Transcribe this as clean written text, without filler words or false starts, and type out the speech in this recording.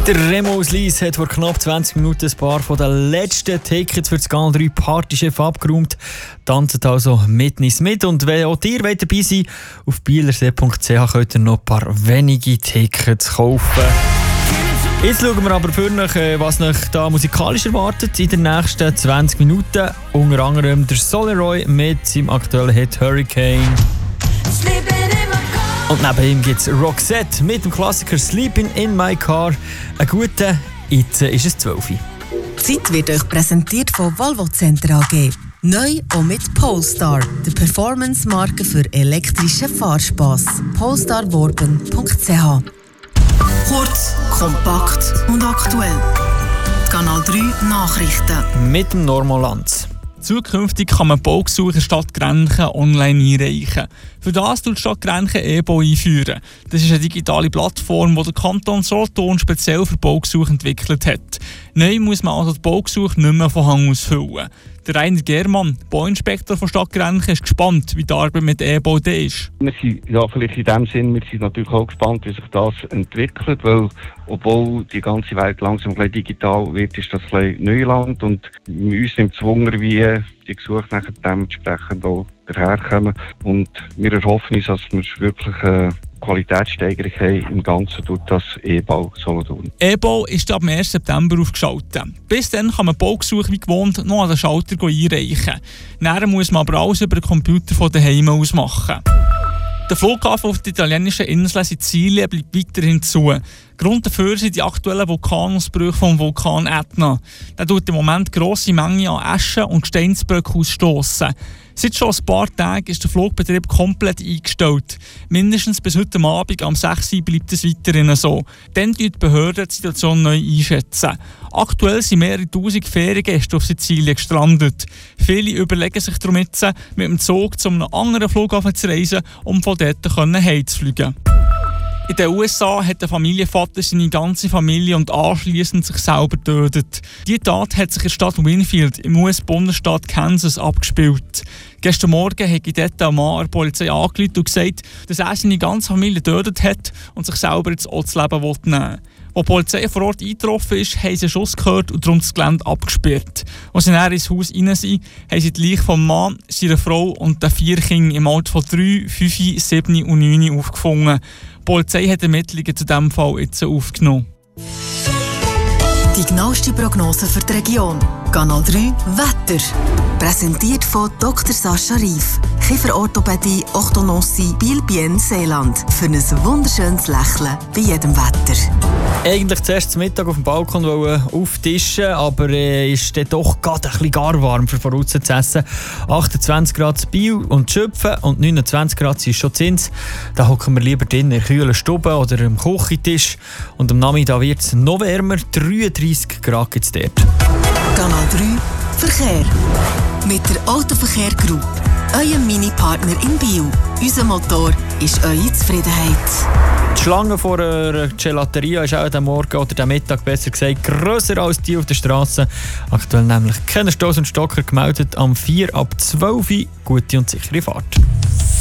Der Remo aus Lyss hat vor knapp 20 Minuten ein paar von den letzten Tickets für das Kanal 3 Partychef abgeräumt. Tanzt also mit uns mit. Und wenn auch ihr dabei seid, auf bielersee.ch könnt ihr noch ein paar wenige Tickets kaufen. Jetzt schauen wir aber für euch, was euch da musikalisch erwartet in den nächsten 20 Minuten. Unter anderem der Soleroy mit seinem aktuellen Hit Hurricane. Und neben ihm gibt es Roxette mit dem Klassiker Sleeping in My Car. Ein guter, jetzt ist es 12 Uhr. Die Zeit wird euch präsentiert von Volvo Center AG. Neu auch mit Polestar, der Performance-Marke für elektrischen Fahrspass. polestarworben.ch. Kurz, kompakt und aktuell. Kanal 3 Nachrichten. Mit dem Normalanz. Zukünftig kann man Baugesuche in der Stadt Grenchen online einreichen. Für das tut die Stadt Grenchen eBau einführen. Das ist eine digitale Plattform, die der Kanton Solothurn speziell für Baugesuche entwickelt hat. Neu muss man also die Baugesuche nicht mehr von Hand ausfüllen. Der Rainer Germann, Bauinspektor von Stadt Grenchen, ist gespannt, wie die Arbeit mit eBau ist. Wir sind vielleicht in dem Sinn, wir sind natürlich auch gespannt, wie sich das entwickelt, weil obwohl die ganze Welt langsam digital wird, ist das Neuland und uns nimmt es Wunder, wie die Gesuche nachher dementsprechend auch daherkommen. Und wir erhoffen uns, dass wir wirklich Qualitätssteigerung haben im Ganzen durch das eBau Solothurn. eBau ist ab 1. September aufgeschaltet. Bis dann kann man Baugesuche wie gewohnt noch an den Schalter einreichen. Dann muss man aber alles über den Computer von daheim aus machen. Der Flughafen auf der italienischen Insel Sizilien bleibt weiterhin zu. Grund dafür sind die aktuellen Vulkanausbrüche vom Vulkan Ätna. Der tut im Moment grosse Mengen an Asche und Gesteinsblöcken ausstossen. Seit schon ein paar Tagen ist der Flugbetrieb komplett eingestellt. Mindestens bis heute Abend am 6 Uhr bleibt es weiterhin so. Dann schätzen die Behörden die Situation neu einschätzen. Aktuell sind mehrere tausend Feriengäste auf Sizilien gestrandet. Viele überlegen sich darum jetzt, mit dem Zug zu einem anderen Flughafen zu reisen, um von dort heimzufliegen. In den USA hat der Familienvater seine ganze Familie und anschliessend sich selber getötet. Diese Tat hat sich in der Stadt Winfield im US-Bundesstaat Kansas abgespielt. Gestern Morgen hat dort ein Mann der Polizei angerufen und gesagt, dass er seine ganze Familie getötet hat und sich selber jetzt auch das Leben nehmen will. Als die Polizei vor Ort eingetroffen ist, haben sie einen Schuss gehört und darum das Gelände abgesperrt. Als sie dann ins Haus rein sind, haben sie die Leiche vom Mann, seiner Frau und den 4 Kindern im Alter von 3, 5, 7 und 9 aufgefunden. Die Polizei hat Ermittlungen zu diesem Fall jetzt aufgenommen. Die genaueste Prognose für die Region. Kanal 3 Wetter. Präsentiert von Dr. Sascha Rief. Kieferorthopädie, Orthodontie, Biel-Bienne, Seeland. Für ein wunderschönes Lächeln bei jedem Wetter. Eigentlich zuerst zum Mittag auf dem Balkon auftischen, aber ist dann doch gerade ein bisschen gar warm für voraus zu essen. 28 Grad in Biel und Schöpfen und 29 Grad ist schon Zins. Da hocken wir lieber drin in der kühlen Stube oder am Küchentisch. Und am Nachmittag wird es noch wärmer, 33 Grad gibt es dort. Kanal 3 Verkehr. Mit der Autoverkehr Group. Euer Mini-Partner in Biel. Unser Motor ist eure Zufriedenheit. Die Schlange vor einer Gelateria ist auch am Morgen oder am Mittag besser gesagt grösser als die auf der Straße. Aktuell nämlich keine Stoss und Stocker gemeldet. Am 4 ab 12 Uhr gute und sichere Fahrt.